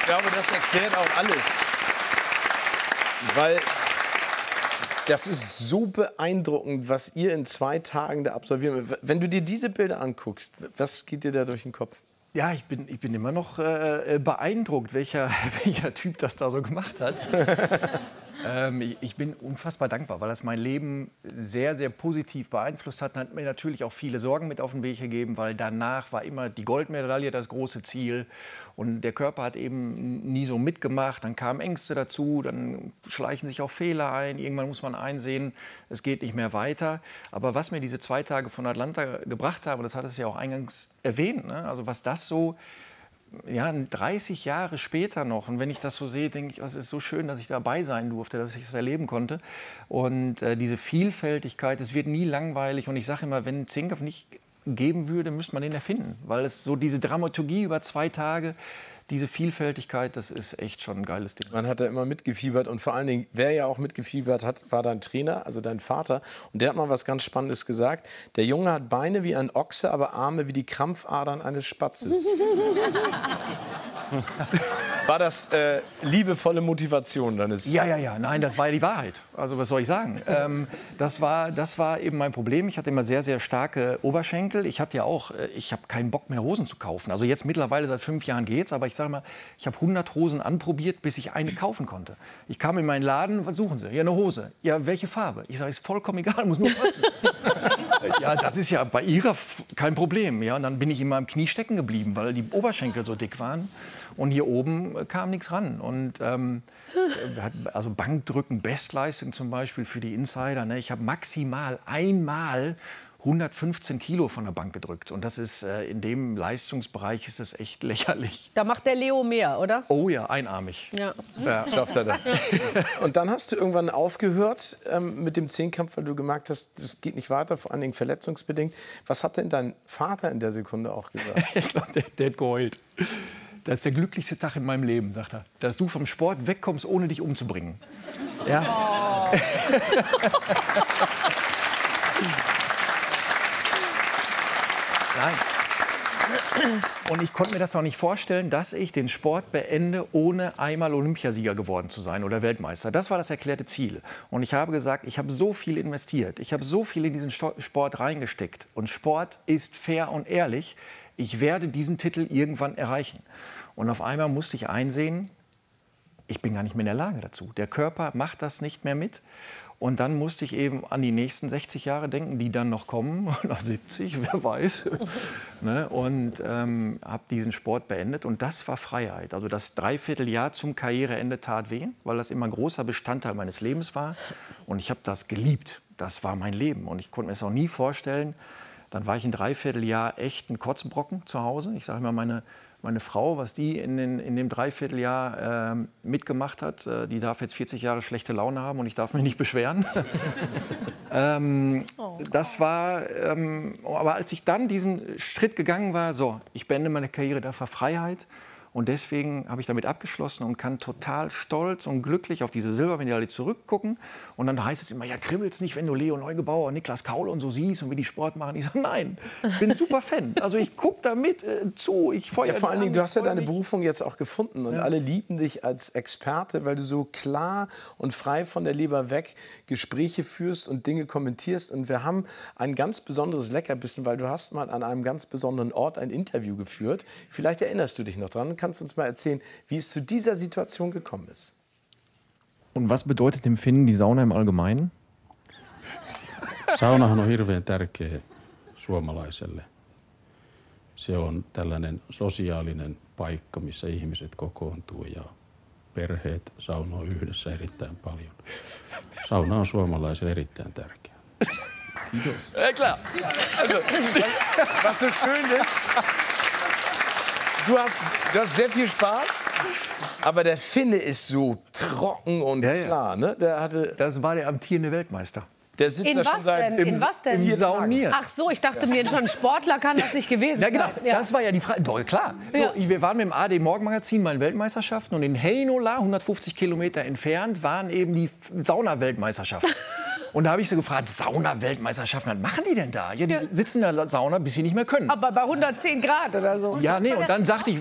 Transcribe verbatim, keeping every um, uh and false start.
glaube, das erklärt auch alles. Weil das ist so beeindruckend, was ihr in zwei Tagen da absolviert. Wenn du dir diese Bilder anguckst, was geht dir da durch den Kopf? Ja, ich bin, ich bin immer noch äh, beeindruckt, welcher, welcher Typ das da so gemacht hat. ähm, ich bin unfassbar dankbar, weil das mein Leben sehr, sehr positiv beeinflusst hat. Hat mir natürlich auch viele Sorgen mit auf den Weg gegeben, weil danach war immer die Goldmedaille das große Ziel. Und der Körper hat eben nie so mitgemacht. Dann kamen Ängste dazu, dann schleichen sich auch Fehler ein. Irgendwann muss man einsehen, es geht nicht mehr weiter. Aber was mir diese zwei Tage von Atlanta gebracht haben, das hat es ja auch eingangs erwähnt, ne? Also was das so, ja, dreißig Jahre später noch, und wenn ich das so sehe, denke ich, es ist so schön, dass ich dabei sein durfte, dass ich das erleben konnte. Und äh, diese Vielfältigkeit, es wird nie langweilig. Und ich sage immer, wenn Zinkoff nicht geben würde, müsste man den erfinden. Weil es so diese Dramaturgie über zwei Tage, diese Vielfältigkeit, das ist echt schon ein geiles Ding. Man hat da immer mitgefiebert und vor allen Dingen, wer ja auch mitgefiebert hat, war dein Trainer, also dein Vater. Und der hat mal was ganz Spannendes gesagt. Der Junge hat Beine wie ein Ochse, aber Arme wie die Krampfadern eines Spatzes. War das äh, liebevolle Motivation deines? Ja, ja, ja. Nein, das war ja die Wahrheit. Also was soll ich sagen? ähm, das war, das war eben mein Problem. Ich hatte immer sehr, sehr starke Oberschenkel. Ich hatte ja auch, ich habe keinen Bock mehr Hosen zu kaufen. Also jetzt mittlerweile seit fünf Jahren geht's, aber ich sage mal, ich habe hundert Hosen anprobiert, bis ich eine kaufen konnte. Ich kam in meinen Laden, was suchen Sie? Ja, eine Hose. Ja, welche Farbe? Ich sage, ist vollkommen egal, muss nur passen. Ja, das ist ja bei Ihrer kein Problem. Ja, und dann bin ich in meinem Knie stecken geblieben, weil die Oberschenkel so dick waren. Und hier oben kam nichts ran. Und ähm, also Bankdrücken, Bestleistung zum Beispiel für die Insider. Ne? Ich habe maximal einmal hundertfünfzehn Kilo von der Bank gedrückt. Und das ist äh, in dem Leistungsbereich ist es echt lächerlich. Da macht der Leo mehr, oder? Oh ja, einarmig. Ja. Ja, schafft er das. Und dann hast du irgendwann aufgehört ähm, mit dem Zehnkampf, weil du gemerkt hast, das geht nicht weiter, vor allen Dingen verletzungsbedingt. Was hat denn dein Vater in der Sekunde auch gesagt? Ich glaube, der, der hat geheult. Das ist der glücklichste Tag in meinem Leben, sagt er. Dass du vom Sport wegkommst, ohne dich umzubringen. Ja. Oh. Nein. Und ich konnte mir das auch nicht vorstellen, dass ich den Sport beende, ohne einmal Olympiasieger geworden zu sein oder Weltmeister. Das war das erklärte Ziel. Und ich habe gesagt, ich habe so viel investiert. Ich habe so viel in diesen Sport reingesteckt. Und Sport ist fair und ehrlich. Ich werde diesen Titel irgendwann erreichen. Und auf einmal musste ich einsehen, ich bin gar nicht mehr in der Lage dazu. Der Körper macht das nicht mehr mit. Und dann musste ich eben an die nächsten sechzig Jahre denken, die dann noch kommen, noch siebzig, wer weiß. ne? Und ähm, habe diesen Sport beendet. Und das war Freiheit. Also das Dreivierteljahr zum Karriereende tat weh, weil das immer ein großer Bestandteil meines Lebens war. Und ich habe das geliebt. Das war mein Leben. Und ich konnte mir das auch nie vorstellen. Dann war ich ein Dreivierteljahr echt ein Kotzbrocken zu Hause. Ich sage immer, meine, meine Frau, was die in, den, in dem Dreivierteljahr äh, mitgemacht hat, äh, die darf jetzt vierzig Jahre schlechte Laune haben und ich darf mich nicht beschweren. ähm, oh. Das war, ähm, aber als ich dann diesen Schritt gegangen war, so, ich beende meine Karriere, da war Freiheit. Und deswegen habe ich damit abgeschlossen und kann total stolz und glücklich auf diese Silbermedaille zurückgucken. Und dann heißt es immer, ja, kribbelt's nicht, wenn du Leo Neugebauer, Niklas Kaul und so siehst und wie die Sport machen. Ich sage, nein, ich bin ein super Fan. Also ich gucke da mit äh, zu, ich feuer ja, vor allen Dingen, du hast ja deine mich. Berufung jetzt auch gefunden. Und ja. alle lieben dich als Experte, weil du so klar und frei von der Leber weg Gespräche führst und Dinge kommentierst. Und wir haben ein ganz besonderes Leckerbissen, weil du hast mal an einem ganz besonderen Ort ein Interview geführt. Vielleicht erinnerst du dich noch dran. Kannst du uns mal erzählen, wie es zu dieser Situation gekommen ist? Und was bedeutet dem Finnen die Sauna im Allgemeinen? Saunahan on hirveän tärkeä suomalaiselle. Se on tällainen sosiaalinen paikka, missä ihmiset kokoontuu ja perheet saunoo yhdessä erittäin paljon. Sauna on suomalaiselle erittäin tärkeä. Ja, klar. Also, was, was so schön ist, du hast, du hast sehr viel Spaß, aber der Finne ist so trocken und ja, ja. klar. Ne? Der hatte, das war der amtierende Weltmeister. Der sitzt in da was schon seit denn? Im, in was denn? Im Saunieren. Ach so, ich dachte mir, schon ein Sportler kann das nicht gewesen ja, genau. sein. Ja. Das war ja die Frage. Doch, klar. So, Ja. Wir waren mit dem A D Morgenmagazin bei den Weltmeisterschaften und in Heinola, hundertfünfzig Kilometer entfernt, waren eben die Sauna-Weltmeisterschaften. Und da habe ich sie gefragt, Sauna-Weltmeisterschaften, was machen die denn da? Ja, die Ja. sitzen in der Sauna, bis sie nicht mehr können. Aber bei hundertzehn Grad oder so. Ja, nee, und dann sagte ich,